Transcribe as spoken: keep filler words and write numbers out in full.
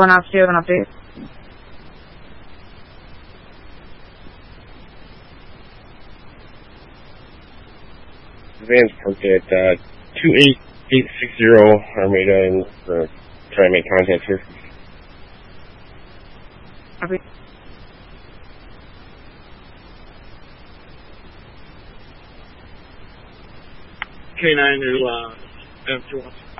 One off, do you have an update? Van's parked at uh, two eight eight six zero Armada and uh, try to make contact here. Okay. K nine to uh, M two one.